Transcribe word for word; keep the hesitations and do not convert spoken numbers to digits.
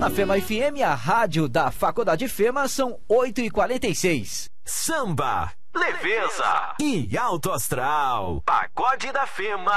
Na Fema F M, a rádio da Faculdade Fema, são oito e quarenta e seis. Samba, leveza e alto astral. Pagode da Fema.